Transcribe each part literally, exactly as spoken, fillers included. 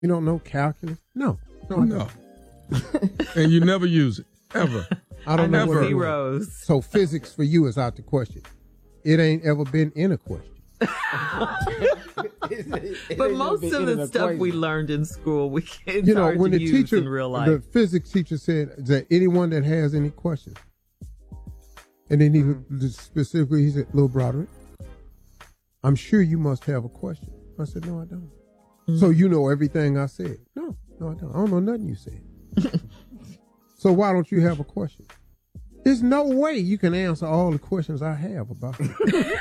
You don't know calculus? No. No. No. And you never use it, ever. I don't I know, know what zeros. So physics for you is out the question. It ain't ever been in a question. But most of the stuff we learned in school, we can't You know, hard when to the use teacher, in real life. the physics teacher said that anyone that has any questions, and then he mm-hmm. specifically, he said, "Little Broderick, I'm sure you must have a question." I said, "No, I don't." Mm-hmm. So you know everything I said? No, no, I don't. I don't know nothing you said. So why don't you have a question? There's no way you can answer all the questions I have about it.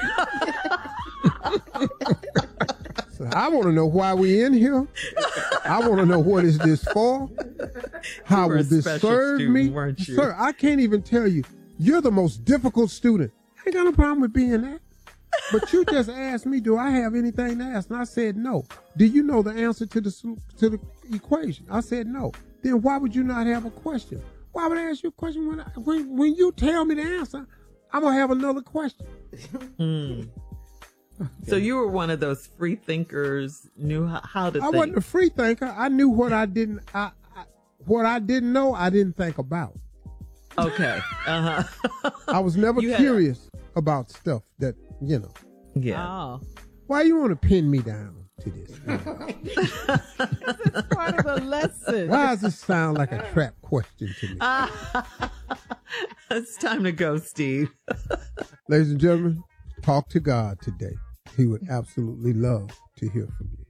So I want to know why we in here. I want to know what is this for? How will this serve student, me? Weren't you? Sir, I can't even tell you. You're the most difficult student. I ain't got no problem with being that. But you just asked me, do I have anything to ask? And I said no. Do you know the answer to the to the equation? I said no. Then why would you not have a question? Why would I ask you a question when I, when, when you tell me the answer? I'm gonna have another question. Mm. So you were one of those free thinkers, knew how, how to I think. wasn't a free thinker. I knew what I didn't. I, I what I didn't know. I didn't think about. Okay. Uh huh. I was never You curious had... about stuff that you know. Yeah. Oh. Why you want to pin me down to this? It's part of a lesson. Why does this sound like a trap question to me? It's time to go, Steve. Ladies and gentlemen, talk to God today. He would absolutely love to hear from you.